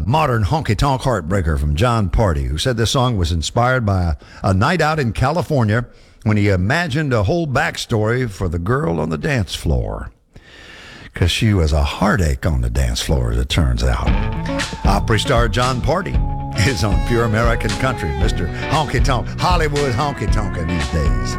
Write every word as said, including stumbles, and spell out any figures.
modern honky-tonk heartbreaker from John Party, who said this song was inspired by a, a night out in California when he imagined a whole backstory for the girl on the dance floor. Because she was a heartache on the dance floor, as it turns out. Opry star John Party is on Pure American Country, Mister Honky Tonk, Hollywood honky tonk these days.